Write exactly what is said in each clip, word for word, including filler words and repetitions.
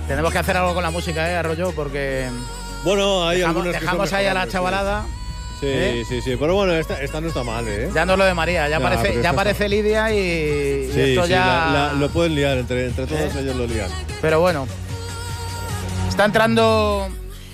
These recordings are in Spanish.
Tenemos que hacer algo con la música, ¿eh, Arroyo? Porque bueno, hay dejamos, algunas dejamos que ahí a la chavalada. Sí, ¿eh? sí, sí. Pero bueno, esta, esta no está mal, ¿eh? Ya no es lo de María, ya, Ya, aparece, ya aparece está... Lidia y, sí, y esto sí, ya... La, la, lo pueden liar, entre, entre todos ¿eh? ellos lo lían. Pero bueno, está entrando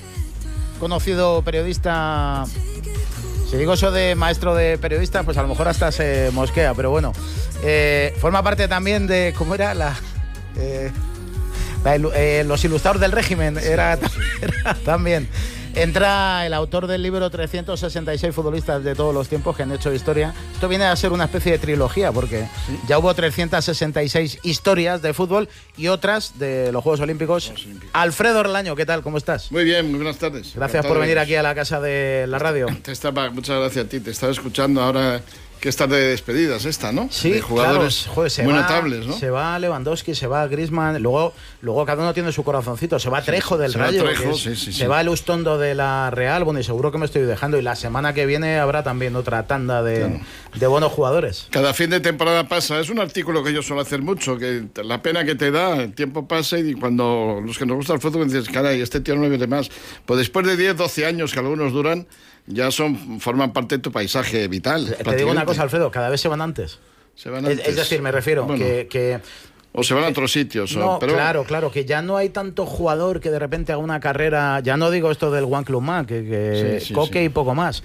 conocido periodista. Si digo eso de maestro de periodista, pues a lo mejor hasta se mosquea, pero bueno. Eh, forma parte también de, ¿cómo era? La, eh, la eh, los ilustrados del régimen, era, era también. Entra el autor del libro trescientos sesenta y seis futbolistas de todos los tiempos que han hecho historia. Esto viene a ser una especie de trilogía, porque ¿sí? ya hubo trescientas sesenta y seis historias de fútbol y otras de los Juegos Olímpicos. Los Olímpicos. Alfredo Orlaño, ¿qué tal? ¿Cómo estás? Muy bien, muy buenas tardes. Gracias por venir aquí a la casa de la radio. Te estaba, muchas gracias a ti. Te estaba escuchando ahora que es tarde de despedidas esta, ¿no? Sí, de jugadores claro. Joder, se muy va, notables, ¿no? Se va Lewandowski, se va Griezmann, luego, luego cada uno tiene su corazoncito. Se va Trejo del se Rayo, va Trejo, es, sí, sí, se sí. va Lustondo de la Real, bueno, y seguro que me estoy dejando. Y la semana que viene habrá también otra tanda de, claro. de buenos jugadores. Cada fin de temporada pasa. Es un artículo que yo suelo hacer mucho, que la pena que te da, el tiempo pasa y cuando los que nos gusta el fútbol dices, caray, este tío no viene más. Pues después de diez, doce años que algunos duran, ya son forman parte de tu paisaje vital. Te digo una cosa, Alfredo, cada vez se van antes. Se van antes. Es, es decir, me refiero bueno, que, que... O se van a otros sitios. No, o, pero... claro, claro, que ya no hay tanto jugador que de repente haga una carrera... Ya no digo esto del One Club más, que, que sí, sí, Coque sí. y poco más.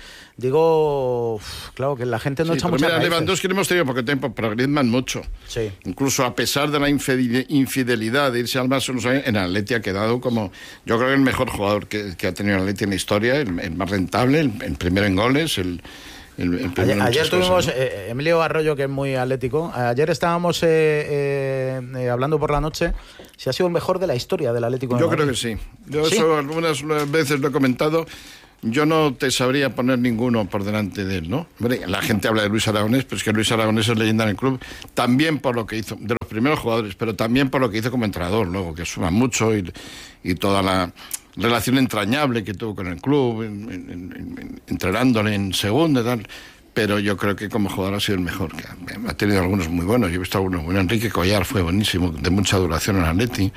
Digo, uf, claro, que la gente no sí, echa pero mucha mira, Lewandowski no hemos tenido poco tiempo, pero Griezmann mucho. Sí. Incluso a pesar de la infidelidad de irse al Barça unos años, en el Atleti ha quedado como, yo creo que el mejor jugador que, que ha tenido el Atleti en la historia, el, el más rentable, el, el primero en goles, el... El, el ayer ayer tuvimos, cosas, ¿no? eh, Emilio Arroyo, que es muy atlético, ayer estábamos eh, eh, eh, hablando por la noche si ha sido el mejor de la historia del Atlético de Yo Madrid. creo que sí. Yo ¿Sí? eso algunas veces lo he comentado. Yo no te sabría poner ninguno por delante de él, ¿no? La gente habla de Luis Aragonés, pero es que Luis Aragonés es leyenda en el club, también por lo que hizo, de los primeros jugadores, pero también por lo que hizo como entrenador, luego, que suma mucho y, y toda la relación entrañable que tuvo con el club, en, en, en, entrenándole en segunda y tal. Pero yo creo que como jugador ha sido el mejor. Ha tenido algunos muy buenos. Yo he visto algunos buenos. Enrique Collar fue buenísimo, de mucha duración en Atleti.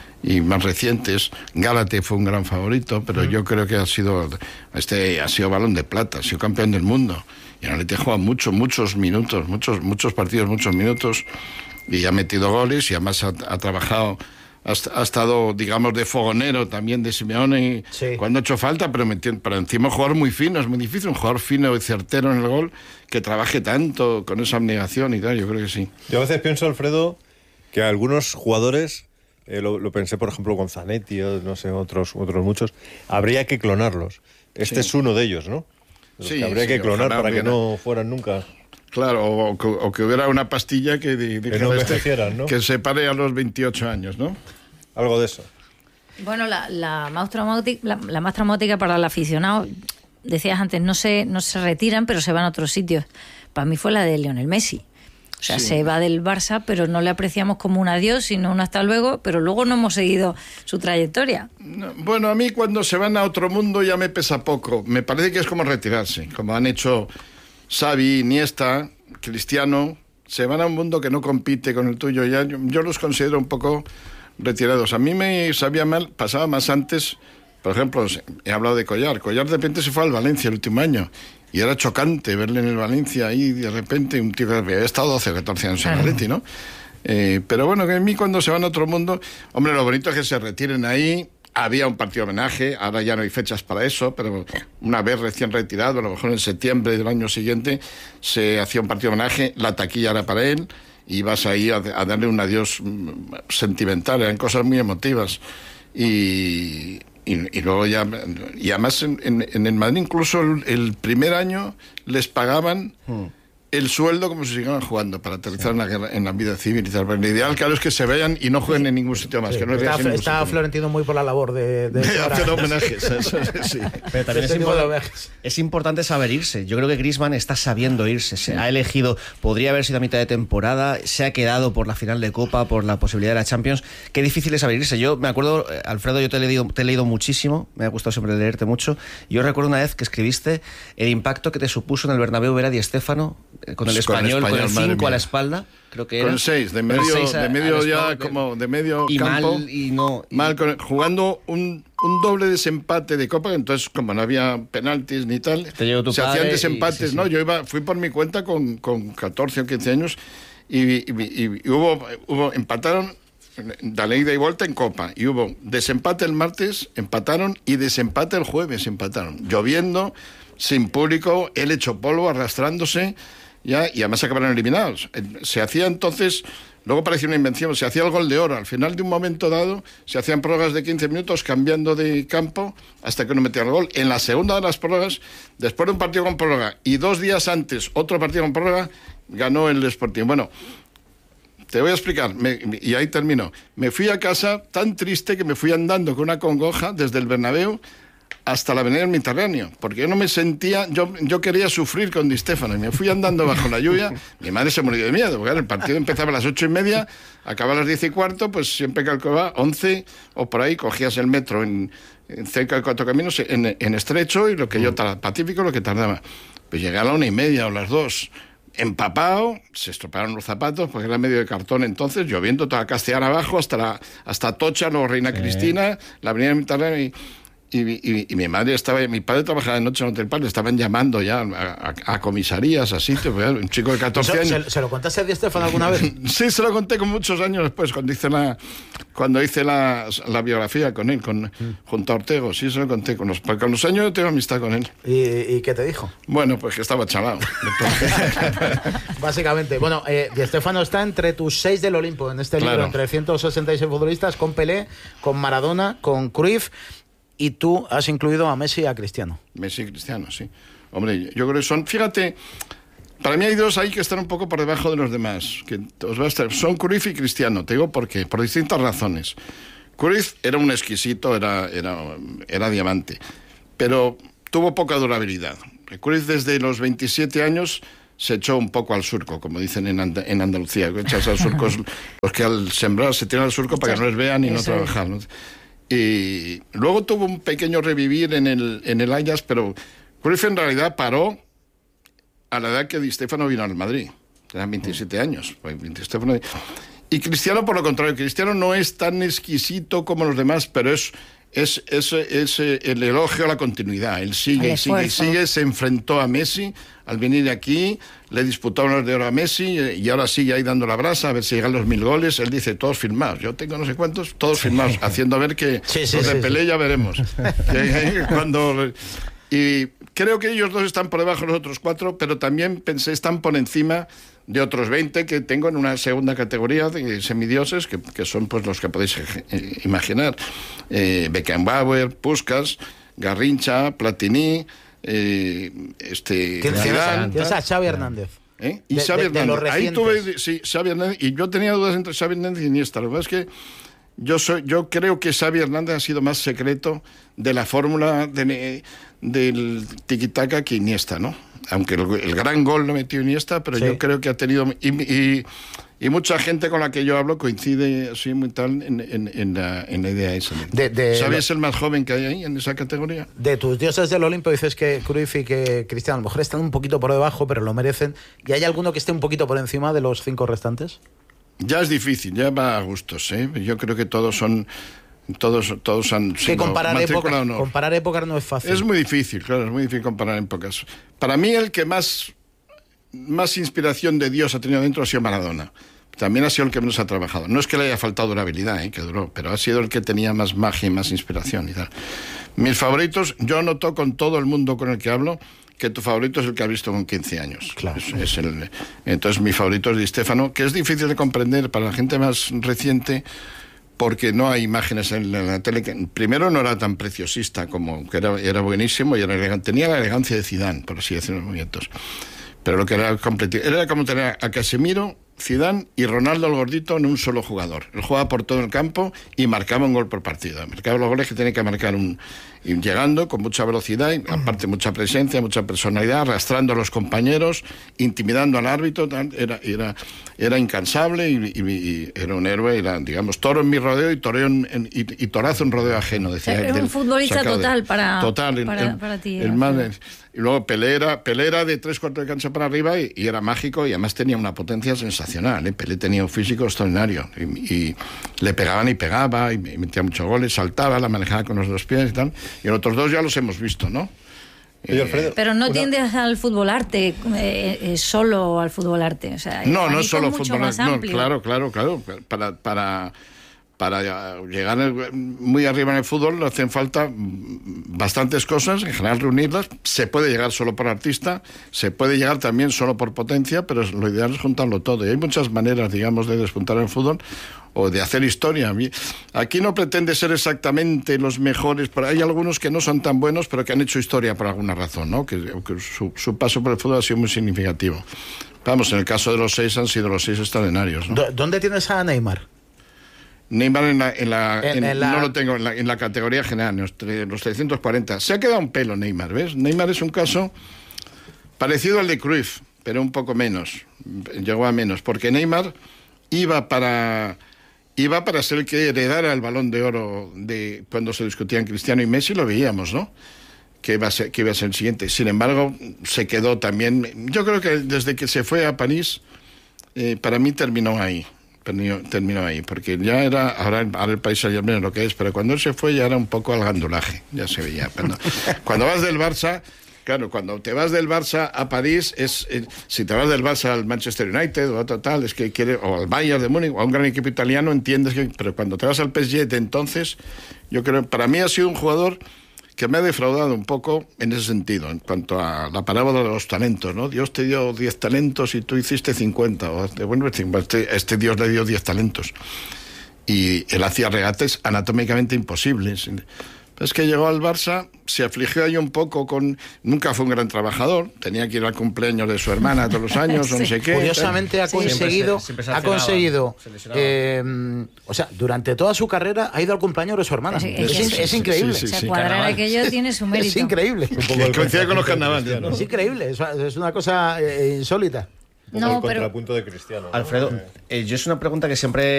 Y más recientes, Gálate fue un gran favorito, pero mm. yo creo que ha sido este ha sido balón de plata, ha sido campeón del mundo. Y en Atleti juega mucho, muchos minutos, muchos, muchos partidos, muchos minutos. Y ha metido goles y además ha, ha trabajado... Ha, ha estado, digamos, de fogonero también de Simeone sí. cuando ha hecho falta, pero, pero encima un jugador muy fino, es muy difícil, un jugador fino y certero en el gol, que trabaje tanto con esa abnegación y tal, yo creo que sí. Yo a veces pienso, Alfredo, que algunos jugadores, eh, lo, lo pensé por ejemplo con Zanetti, o no sé, otros, otros muchos, habría que clonarlos. Este sí. es uno de ellos, ¿no? Los sí, que habría sí, que clonar para hubiera... que no fueran nunca... Claro, o, o que hubiera una pastilla que, de, de que, no este, ¿no? que se pare a los veintiocho años, ¿no? Algo de eso. Bueno, la, la, más traumática, la, la más traumática para el aficionado, decías antes, no se, no se retiran, pero se van a otros sitios. Para mí fue la de Lionel Messi. O sea, sí. se va del Barça, pero no le apreciamos como un adiós, sino un hasta luego, pero luego no hemos seguido su trayectoria. No, bueno, a mí cuando se van a otro mundo ya me pesa poco. Me parece que es como retirarse, como han hecho Xavi, Iniesta, Cristiano. Se van a un mundo que no compite con el tuyo. Ya, yo, yo los considero un poco retirados. A mí me sabía mal, pasaba más antes, por ejemplo, he hablado de Collar. Collar de repente se fue al Valencia el último año y era chocante verle en el Valencia ahí de repente un tío que había estado doce o catorce años en Atleti, ¿no? Eh, pero bueno, que a mí cuando se van a otro mundo, hombre, lo bonito es que se retiren ahí. Había un partido de homenaje, ahora ya no hay fechas para eso, pero una vez recién retirado, a lo mejor en septiembre del año siguiente, se hacía un partido de homenaje, la taquilla era para él, y vas ahí a, a darle un adiós sentimental, eran cosas muy emotivas. Y, y, y luego ya, y además en, en, en el Madrid incluso el, el primer año les pagaban hmm. el sueldo como si siguieran jugando para aterrizar sí. en, la guerra, en la vida civil y tal. Pero lo ideal, claro, es que se vayan y no jueguen en ningún sitio más. Sí, que no está ningún está sitio. Florentino muy por la labor de, de, de hacer homenajes. Eso, sí. Pero también es, import es importante saber irse. Yo creo que Griezmann está sabiendo irse. Se ha elegido, podría haber sido a mitad de temporada, se ha quedado por la final de Copa, por la posibilidad de la Champions. Qué difícil es saber irse. Yo me acuerdo, Alfredo, yo te he leído, te he leído muchísimo, me ha gustado siempre leerte mucho. Yo recuerdo una vez que escribiste el impacto que te supuso en el Bernabéu ver a Di Stéfano con el Con español, con el Español, madre cinco a la mía. espalda, creo que Con era. el seis, de Con el medio, seis a- de medio al ya español, como de medio y campo. mal, y no... y- Mal, con- jugando un, un doble desempate de Copa, entonces como no había penaltis ni tal, Te llegó tu se hacían padre y- desempates, sí, sí. ¿no? Yo iba, fui por mi cuenta con, con catorce o quince años y, y- y- y hubo, hubo, empataron la ida y vuelta en Copa, y hubo desempate el martes, empataron, y desempate el jueves, empataron. Lloviendo, sin público, él hecho polvo, arrastrándose, ya, y además acabaron eliminados. Se hacía entonces... Luego parecía una invención, se hacía el gol de oro. Al final de un momento dado, se hacían prórrogas de quince minutos cambiando de campo hasta que uno metía el gol. En la segunda de las prórrogas, después de un partido con prórroga y dos días antes otro partido con prórroga, ganó el Sporting. Bueno, te voy a explicar, me, y ahí termino. Me fui a casa tan triste que me fui andando con una congoja desde el Bernabéu hasta la avenida del Mediterráneo, porque yo no me sentía, yo, yo quería sufrir con Di Stéfano, y me fui andando bajo la lluvia. Mi madre se murió de miedo, porque el partido empezaba a las ocho y media, acababa a las diez y cuarto, pues siempre calculaba once o por ahí, cogías el metro en, en cerca de Cuatro Caminos, en, en estrecho, y lo que yo tardaba, Pacífico, lo que tardaba. Pues llegué a la una y media o las dos, empapado, se estropearon los zapatos porque era medio de cartón entonces, lloviendo toda Castellar abajo hasta la, hasta Tocha, luego Reina Cristina, la avenida Mediterráneo, y Y, y, y mi madre estaba, mi padre trabajaba de noche en Hotel Park, le estaban llamando ya a, a, a comisarías, así, un chico de catorce ¿Se, años. se, ¿Se lo contaste a Di Stéfano alguna vez? Sí, se lo conté con muchos años después, cuando hice la, cuando hice la, la biografía con él, con, mm. junto a Ortego, sí, se lo conté. Con los, con los años yo tengo amistad con él. ¿Y, y qué te dijo? Bueno, pues que estaba chalado. Básicamente, bueno, eh, Di Stéfano está entre tus seis del Olimpo, en este Claro. libro, entre ciento sesenta y seis futbolistas, con Pelé, con Maradona, con Cruyff, y tú has incluido a Messi y a Cristiano. Messi y Cristiano, sí. Hombre, yo creo que son... Fíjate, para mí hay dos ahí que están un poco por debajo de los demás. Que os va a estar, son Cruyff y Cristiano. Te digo por qué. Por distintas razones. Cruyff era un exquisito, era, era, era diamante. Pero tuvo poca durabilidad. Cruyff desde los veintisiete años se echó un poco al surco, como dicen en, And en Andalucía. Echas al surco los que al sembrar se tiran al surco para que no les vean y no trabajar, ¿no? Y luego tuvo un pequeño revivir en el, en el Ajax, pero Cruyff en realidad paró a la edad que Di Stéfano vino al Madrid. Eran veintisiete años. Di Stéfano... Y Cristiano, por lo contrario, Cristiano no es tan exquisito como los demás, pero es, es, es, es el elogio a la continuidad. Él sigue y sigue y sigue. Se enfrentó a Messi al venir aquí, le disputó unos de oro a Messi y ahora sigue ahí dando la brasa a ver si llegan los mil goles. Él dice, todos firmados. Yo tengo no sé cuántos, todos firmados, haciendo ver que sí, sí, los de sí, Pelé sí. ya veremos. Cuando... Y creo que ellos dos están por debajo de los otros cuatro, pero también pensé, están por encima de otros veinte que tengo en una segunda categoría de semidioses, que, que son pues los que podéis eh, imaginar. Eh, Beckenbauer, Puskás, Garrincha, Platini, eh, este, Zidane, ¿Tienes a Xavi Hernández? ¿Eh? Y De, Xavi de, de los Hernández. Ahí recientes. tuve, sí, Xavi Hernández, y yo tenía dudas entre Xavi Hernández y Iniesta. Lo que pasa es que yo, soy, yo creo que Xavi Hernández ha sido más secreto de la fórmula de, del tiki-taka que Iniesta, ¿no? Aunque el, el gran gol lo metió Iniesta, pero sí. Yo creo que ha tenido... Y, y, y mucha gente con la que yo hablo coincide así muy tal en, en, en, la, en la idea esa. De, de, ¿Xavi lo, es el más joven que hay ahí en esa categoría? De tus dioses del Olimpo dices que Cruyff y que Cristiano a lo mejor están un poquito por debajo, pero lo merecen. ¿Y hay alguno que esté un poquito por encima de los cinco restantes? Ya es difícil, ya va a gustos, ¿eh? Yo creo que todos son... Todos, todos han que comparar épocas, no. comparar épocas no es fácil. Es muy difícil, claro, es muy difícil comparar épocas. Para mí el que más, más inspiración de Dios ha tenido dentro ha sido Maradona. También ha sido el que menos ha trabajado. No es que le haya faltado durabilidad, ¿eh? Que duró, pero ha sido el que tenía más magia y más inspiración y tal. Mis favoritos, yo noto con todo el mundo con el que hablo que tu favorito es el que has visto con quince años. Claro. Es, es el, entonces mi favorito es Di Stéfano, que es difícil de comprender para la gente más reciente, porque no hay imágenes en la, en la tele. Que, primero no era tan preciosista, como que era, era buenísimo y era elegante. Tenía la elegancia de Zidane, por así decirlo, los movimientos. Pero lo que era completo era como tener a Casemiro, Zidane y Ronaldo el gordito en un solo jugador. Él jugaba por todo el campo y marcaba un gol por partido. Marcaba los goles que tenía que marcar un, y llegando con mucha velocidad, y aparte mucha presencia, mucha personalidad, arrastrando a los compañeros, intimidando al árbitro. Era, era, era incansable y, y, y era un héroe. Era, digamos, toro en mi rodeo y, toreo en, en, y, y torazo en rodeo ajeno. Decía, era un del, futbolista total de, para, total, el, para, el, para ti. El más, Y luego Pelé era, Pelé era de tres cuartos de cancha para arriba y, y era mágico y además tenía una potencia sensacional. ¿eh? Pelé tenía un físico extraordinario y, y le pegaban y pegaba y metía muchos goles, saltaba, la manejaba con los dos pies y tal. Y los otros dos ya los hemos visto, ¿no? Oye, Alfredo, Pero no una- tiendes al fútbol arte, eh, eh, solo al fútbol arte. O sea, el No, no abanico es solo es mucho fútbol. más No, amplio. claro, claro, claro. Para, para, para llegar muy arriba en el fútbol hacen falta bastantes cosas, en general reunirlas. Se puede llegar solo por artista, se puede llegar también solo por potencia, pero lo ideal es juntarlo todo. Y hay muchas maneras, digamos, de despuntar en el fútbol o de hacer historia. Aquí no pretende ser exactamente los mejores, pero hay algunos que no son tan buenos, pero que han hecho historia por alguna razón, ¿no? Que, que su, su paso por el fútbol ha sido muy significativo. Vamos, en el caso de los seis han sido los seis extraordinarios, ¿no? ¿Dó- ¿Dónde tienes a Neymar? Neymar en la, en la, En- en- en la- no lo tengo en la, en la categoría general, en los, tre- los trescientos cuarenta. Se ha quedado un pelo Neymar, ¿ves? Neymar es un caso parecido al de Cruyff, pero un poco menos. Llegó a menos, porque Neymar iba para iba para ser el que heredara el Balón de Oro de cuando se discutían Cristiano y Messi, lo veíamos, ¿no? Que iba a ser, que iba a ser el siguiente. Sin embargo, se quedó también. Yo creo que desde que se fue a París, eh, para mí terminó ahí. Terminó, terminó ahí, porque ya era, ahora, ahora el Paris Saint-Germain es lo que es, pero cuando él se fue ya era un poco al gandulaje, ya se veía. Cuando, cuando vas del Barça, claro, cuando te vas del Barça a París, es eh, si te vas del Barça al Manchester United o a otro tal, es que quiere, o al Bayern de Múnich o a un gran equipo italiano, entiendes que, pero cuando te vas al P S G de entonces, yo creo, para mí ha sido un jugador que me ha defraudado un poco en ese sentido, en cuanto a la parábola de los talentos, ¿no? Dios te dio diez talentos y tú hiciste cincuenta. O, bueno, este, este Dios le dio diez talentos. Y él hacía regates anatómicamente imposibles. Es que llegó al Barça, se afligió ahí un poco con... Nunca fue un gran trabajador, tenía que ir al cumpleaños de su hermana todos los años, o no Sí. sé qué. Curiosamente ha Sí. conseguido, Siempre se- siempre se ha lesionaba, conseguido, se lesionaba. eh, o sea, durante toda su carrera ha ido al cumpleaños de su hermana. Es- Es, es- in- es sí, increíble. sí, O sea, sí, cuadrar carnaval. aquello tiene su mérito. Es increíble. Que coincide con los carnavales, ¿no? Es increíble. Es, es una cosa eh, insólita. Un poco No, el pero- contrapunto de Cristiano, ¿no? Alfredo, Eh, eh, yo es una pregunta que siempre